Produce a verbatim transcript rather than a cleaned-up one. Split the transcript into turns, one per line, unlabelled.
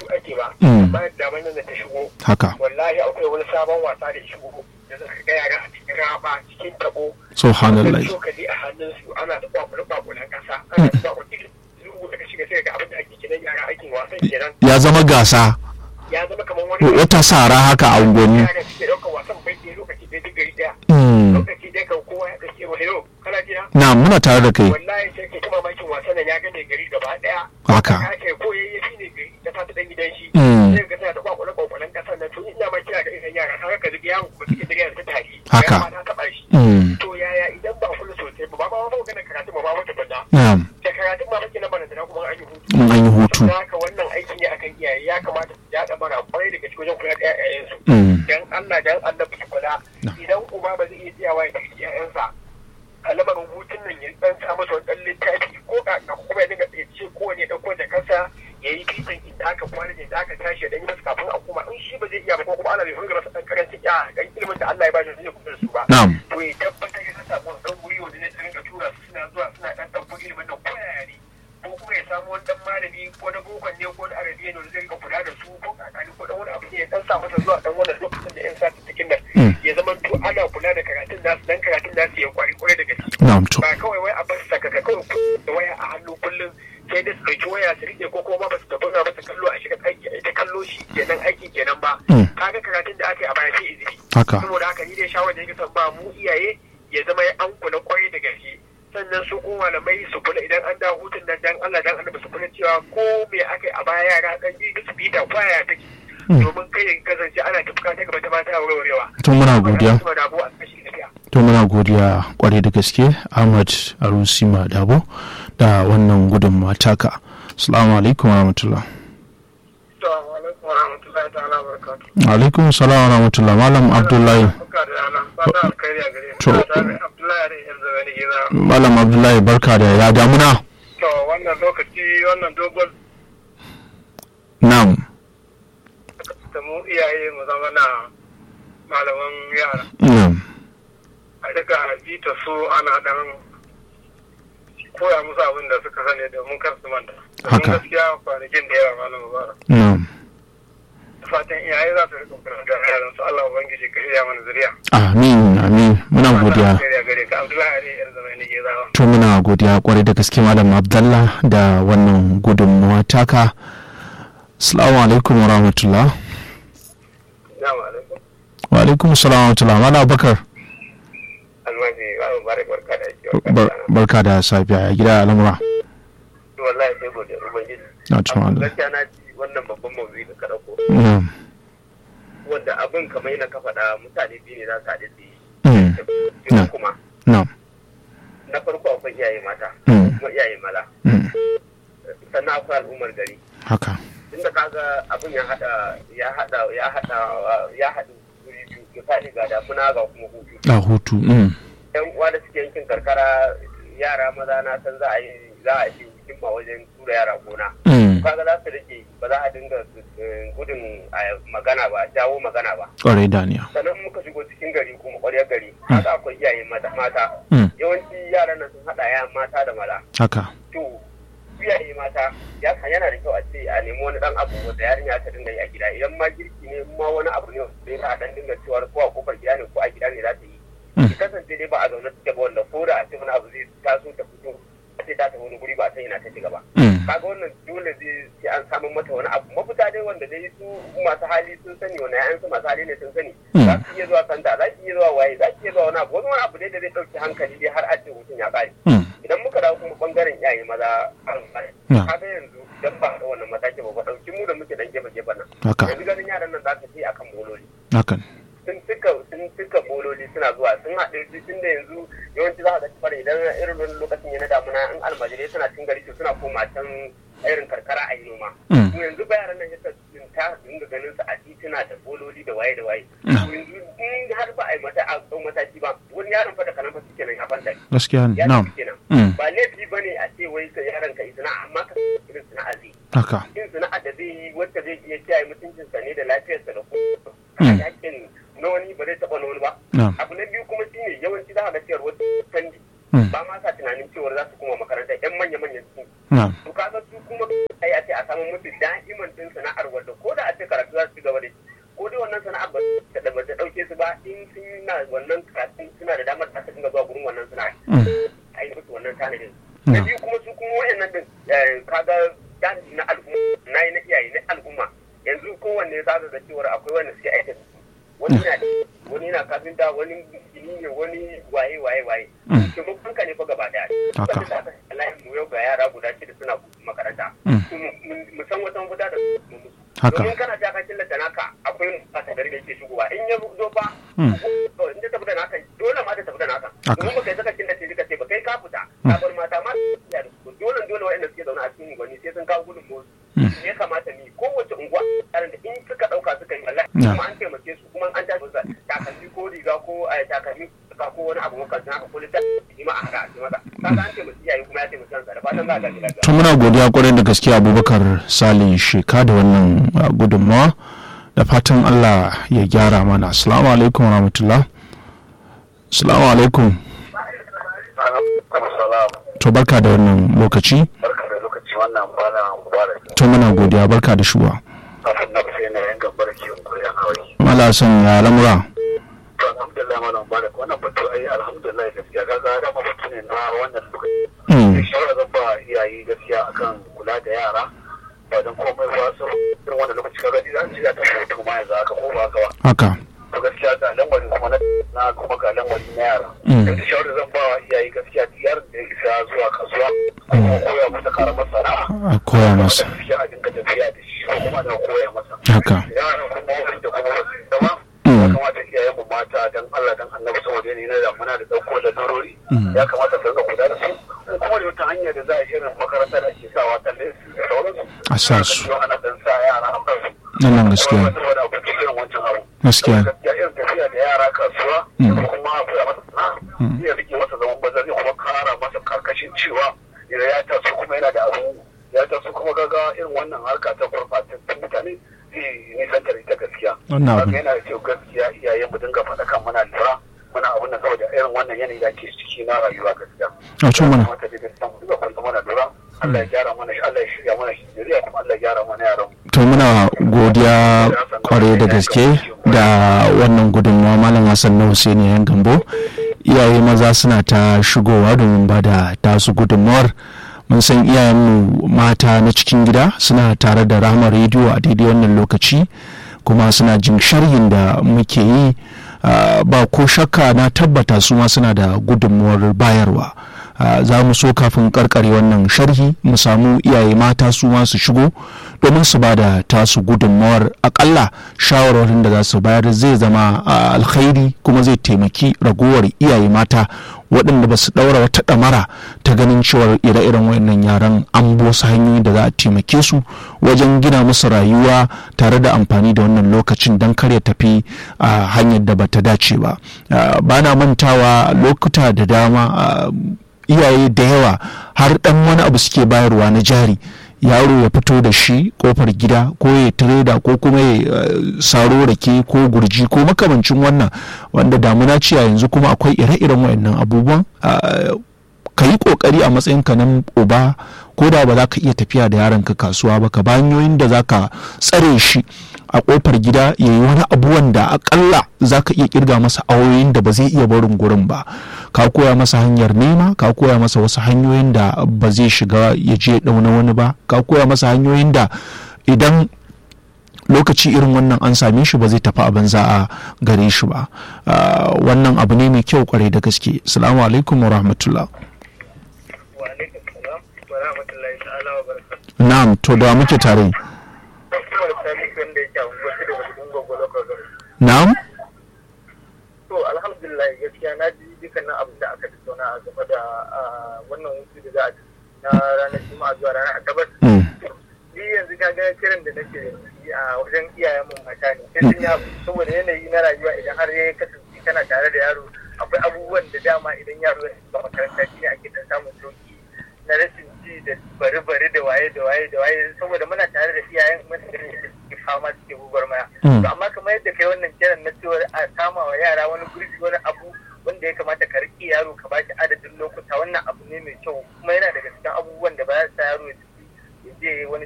ake ba bayan daman nan da ta shigo
haka
wallahi akwai wani sabon wasa da shigo da zaka ga yara a cikin raba cikin tabo
subhanallah
cokali a hannun su ana ta kwakwale kwakwalan kasa ana ta kwakwale zuwa da shiga sai ga abin da ake kiran yara aikin wasan kenan
ya zama gasa
ya zama kamar wani
wata sara haka a unguwanni
yara suke ɗaukar wasan bai ɗaya lokaci ɗaya duk gari ɗaya lokaci ɗaya kan kowa ya ɗauke wa hero kana jina
na muna tare da kai
wallahi sai ke kuma makin wasan nan ya gane gari gaba ɗaya
haka
ake ko yayyafi ne gari ta ta dan gidan shi sai ga tana ta kwakwale kwakwalen kasan nan to ina ma kira ga irin yara har ka zuga yawo kuma suke dariya da ta tari
haka
ta taba shi to yaya idan ba kullu sosai ba ba ba ba ganin karatu ba ba wata banda da karatun ma kake na bana da kuma an yi hutu
an yi hutu
haka wannan aiki ne akan iyaye ya kamata su ya da bara kwarai daga cikin wajen kula da ƴaƴayen su dan Allah dan Allah su kula idan uba ba zai iya tsayawa ya tafi ƴaƴansa a lamarin hutun nan ya dan sa masa wani littafi ko ka kuma ya dinga tsaye ko ne dauko da kansa ya yi titin inda aka kwana da inda aka tashi da yi masa kafin a kuma in shi ba zai iya ba ko kuma ana bai hunga masa dan karancin ya dan ilimin da Allah ya ba shi zai kuma su ba to ya tabbatar ya samu dan guri wanda zai dinga tura su suna zuwa suna dan dan ilimin nan ko yaya ne ko kuma ya samu wani dan malami ko na bokon ne ko na arabiya ne zai rika kula da su ko kakani ko dan wani abu ne ya dan sa masa zuwa dan wannan lokacin da yan sa cikin nan ya zama to ana kula da karatun nasu dan karatun nasu ya kwari kwarai da gaske ba kawai wai a bar saka ka kawai da waya a hannu kullum sai da su ɗauki waya su rike ko kuma ba su tafi na masa kallo a shiga aiki ita kallo shi kenan aiki kenan ba kaga karatun da aka yi a baya sai izini saboda haka ni dai shawar da yake son ba mu iyaye ya zama ya an kula kwarai da gaske sannan su ko malamai su kula idan an da hutun nan dan Allah dan Allah su kula cewa ko me aka yi a baya yara dan ji su bita kwaya take domin kai ya kasance ana tafka ta gaba ta mata warwarewa
to muna godiya to muna godiya kwarai da gaske Ahmad Arusi Madabo da wannan gudunmawa taka. Assalamu alaikum wa rahmatullah.
Assalamu alaikum wa rahmatullahi ta'ala barakatuh.
Alaikum assalam wa rahmatullah. Malam Abdullahi. To Malam Abdullahi barka da ya damuna.
To wannan lokaci wannan dogon
Na'am.
Da mu iyaye mu zama na malaman yara.
Na'am.
A daga bita su ana dan koya musu abin da suka sani domin kar su manta.
Haka.
Gaskiya kwanakin da yawa malam Mubarak.
Na'am.
Fatan iyaye za su rika kula da yaran su Allah ubangiji ka shirya mana zuriya.
Amin amin muna godiya. To muna godiya kwarai da gaske Malam Abdullah da wannan gudunmawa taka. Assalamu alaikum wa rahmatullah. Wa alaikum assalam wa rahmatullah. Malam Abubakar. Barka da safiya ya gida al'amura.
Wallahi sai godiya ubangiji.
Na tuma Allah.
Gaskiya na ji wannan babban mawdu'i da ka dauko. Wanda abin kamar yana ka faɗa mutane biyu ne za su haɗe su yi. Kuma. Na farko akwai iyaye mata. Kuma iyaye maza. Sannan akwai al'ummar gari.
Haka.
Inda kaga abin ya haɗa ya haɗa ya haɗa ya haɗu wuri biyu misali ga damuna ga kuma hutu.
A hutu.
Yan uwa da suke yankin karkara yara maza na san za a yi za a yi himma wajen tura yara gona. Kaga za su rike ba za a dinga gudun magana ba jawo magana ba.
Ƙwarai Daniya.
Sannan muka shigo cikin gari kuma ƙwaryar gari haka akwai iyaye mata mata. Yawanci yaran nan sun haɗa yayan mata da maza.
Haka.
To iyaye mata ya yana da kyau a ce a nemi wani ɗan abu wanda yarinya ta dinga yi a gida idan ma girki ne ma wani abu ne wanda ya ɗan dinga cewa ko a kofar gida ne ko a gida ne za ta yi. Ki kasance dai ba a zaune suke ba wanda ko da a ce wani abu zai taso ta fito sai ta tafi wani guri ba ta yana ta shiga ba. Kaga wannan dole zai sai an samu mata wani abu mafita dai wanda dai su masu hali sun sani wani ƴaƴan su masu hali ne sun sani. Za su iya zuwa sanda za su iya zuwa waye za su iya zuwa wani abu wani wani abu dai da zai ɗauki hankali dai har a ce mutum ya ƙare. Idan muka dawo kuma ɓangaren iyaye maza har ƙare. Kaga yanzu idan ba da wannan mataki ba ba ɗauki mu da muke ɗan gefe-gefen nan. Yanzu ganin yaran nan za ka ce akan bololi.
Hakan.
sun cika sun cika bololi suna zuwa sun haɗe tun da yanzu yawanci za a ga fara idan irin wani lokacin ya na damuna in almajirai suna cin gari suna koma can irin karkara a yi noma. Yanzu bayaran nan yadda sun ta dinga ganin su a tituna da bololi da waye da waye. Yanzu in har ba a yi mata a ɗau mataki ba wani yaron fa da kanan fa suke nan ya fanta.
Gaskiya ne.
Na'am. Ba laifi ba ne a ce wai ka yaron ka yi sana'a amma ka irin sana'a zai.
Haka.
Irin sana'a da zai yi wacce zai iya kiyaye mutuncinsa ne da lafiyarsa da kuma yakin na wani ba zai taɓa na wani ba. Abu na biyu kuma shi ne yawanci za a ga cewar wasu canji ba ma sa tunanin cewar za su kuma makaranta yan manya-manyan su. To kaga su kuma ai a ce a samu zama musu da'iman din sana'ar wanda ko da a ce karatu za su gaba da ko dai wannan sana'ar ba ta ba ta dauke su ba in suna wannan karatu suna da damar da su dinga zuwa gurin wannan sana'ar a yi musu wannan tanadin na biyu kuma su kuma wayannan din kaga tanadi na al'umma na yi na iyaye na al'umma yanzu kowanne za ka ga cewa akwai wanda suke aikata wani na wani na kafinta wani gini ne wani waye waye waye taimakon ka ne fa gaba daya haka Allah mu yau ga yara guda shida suna makaranta mu san wata mafita da mu haka domin kana ta kakin da naka akwai fata gari da yake shigowa in ya zo fa in ta tafi da naka dole ma ta tafi da naka domin ba kai saka kin da ce ka ce ba kai ka fita ka bar mata ma ya da su dole dole wa'anda suke zaune a cikin gwani sai sun kawo gudun mu ya kamata ni kowace unguwa tsarin da in suka dauka suka yi wallahi kuma an taimake su kuma an tashi musu takalmi ko riga ko takalmi ko wani abu muka tana ko littafi ma a haka a ce masa kaga an taimake iyaye kuma ya taimake kansa da fatan za ka ji lafiya.
To muna godiya kwarai da gaske Abubakar Sale Sheka da wannan gudunmawa da fatan Allah ya gyara mana. Assalamu alaikum wa rahmatullah. Assalamu alaikum. To barka da wannan lokaci.
Barka da lokaci wannan bana mubarak.
To muna godiya barka da shuwa.
Kafin na sai na yanga barki koyan hawaye.
Mala son ya lamura.
To alhamdulillah malam mubarak wannan batu ai alhamdulillah gaskiya kaga da batu ne na wannan lokaci. Mm. Shawara zan ba iyaye gaskiya akan kula da yara. Ba dan komai ba su irin wannan lokaci kaga idan ji ta hoto ma yanzu aka ko ba haka ba.
Haka.
To gaskiya ga lamarin kuma na kuma ga lamarin na yara. Da shawara zan ba iyaye gaskiya yar da isa zuwa kasuwa ko koya masa karamar sana'a.
A koya masa.
Ya dinga tafiya da shi ko kuma da koya masa.
Haka.
Yara kuma wanda kuma wasu dama. Ya kamata iyayen mu mata dan Allah dan Annabi saboda ne na zamana da dauko da narori. Ya kamata su rika kula da su. Kuma da wata hanya da za a irin makaranta da ake sawa talle su da sauransu.
A sa su.
Ana dan sa yara a kan su.
Nan gaskiya. Gaskiya.
Irin tafiya da yara kasuwa kuma koya masa sana'a. Ya rike masa zaman bazari kuma kara masa karkashin cewa idan ya taso kuma yana da abu ya taso kuma gaga irin wannan harka ta gurbatattun mutane zai nisantar ita gaskiya.
Wannan abu.
Yana da kyau gaskiya iyayen mu dinga faɗa kan muna lura muna abun nan saboda irin wannan yanayi da ke ciki na rayuwa gaskiya.
A cikin mana.
Mata da gaskiya mu dinga kwanta mana lura. Allah ya gyara mana Allah ya shirya mana shirya kuma Allah ya gyara mana yaran.
To muna godiya kwarai da gaske da wannan gudunmawa Malam Hassan na Hussein yan Gambo. Iyaye maza suna ta shigowa domin ba da tasu gudunmawar. Mun san iyayenmu mata na cikin gida suna tare da Rahama rediyo a daidai wannan lokaci kuma suna jin sharhin da muke yi ba ko shakka na tabbata su ma suna da gudunmawar bayarwa. Za mu so kafin karkare wannan sharhi mu samu iyaye mata su ma su shigo domin su ba da tasu gudunmawar akalla shawarwarin da za su bayar zai zama alkhairi kuma zai taimaki ragowar iyaye mata waɗanda ba su ɗaura wata ɗamara ta ganin cewar ire-iren wayannan yaran an bosa hanyoyi da za a taimake su wajen gina musu rayuwa tare da amfani da wannan lokacin don kar ya tafi a hanyar da bata dace ba. Ba na mantawa lokuta da dama iyaye da yawa har dan wani abu suke bayarwa na jari yaro ya fito da shi kofar gida ko ya tireda ko kuma ya saro rake ko gurji ko makamancin wannan wanda damuna ce yanzu kuma akwai ire-iren wayannan abubuwan ka yi kokari a matsayin ka nan uba ko da ba za ka iya tafiya da yaron ka kasuwa ba ka ba hanyoyin da za ka tsare shi a kofar gida ya yi wani abu wanda akalla za ka iya kirga masa awoyin da ba zai iya barin gurin ba ka koya masa hanyar nema ka koya masa wasu hanyoyin da ba zai shiga ya je dauna wani ba ka koya masa hanyoyin da idan lokaci irin wannan an same shi ba zai tafi a banza a gare shi ba. Wannan abu ne mai kyau kwarai da gaske. Assalamu alaikum wa rahmatullah. Na'am, to da muke tare. Na'am.
To alhamdulillah gaskiya na ji dukkanin abin da aka tattauna a game da wannan hutu da za a na ranar Juma'a zuwa ranar Asabar. Ni yanzu ka ga kiran da nake a wajen iyayen mu mata ne. Sai sun yi saboda yanayi na rayuwa idan har ya kasance kana tare da yaro akwai abubuwan da dama idan yaro ya shiga makaranta shi ne ake dan samun sauki na rashin ji da bari-bari da waye da waye da waye saboda muna tare da iyayen mutane da suke fama suke gwagwarmaya. To amma kamar yadda kai wannan kiran na cewa a sama wa yara wani gurbi wani abu wanda ya kamata ka riƙe yaro ka ba shi adadin lokuta wannan abu ne mai kyau kuma yana daga cikin abubuwan da ba za su sa yaro ya je wani